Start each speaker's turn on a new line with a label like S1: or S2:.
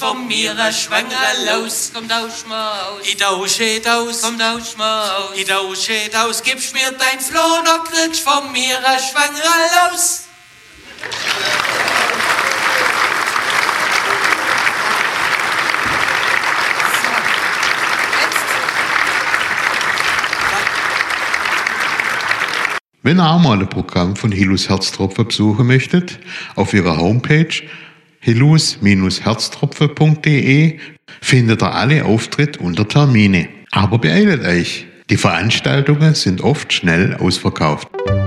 S1: Von mir schwanger los, komm tausch mal aus. Ich tausche aus, komm tausch mal aus. Ich tausche aus, gibst mir dein Floh, noch kriegst von mir schwanger los.
S2: Wenn ihr auch mal ein Programm von Hillus Herztropfen besuchen möchtet, auf ihrer Homepage hillus-herztropfen.de findet ihr alle Auftritte unter Termine. Aber beeilt euch, die Veranstaltungen sind oft schnell ausverkauft.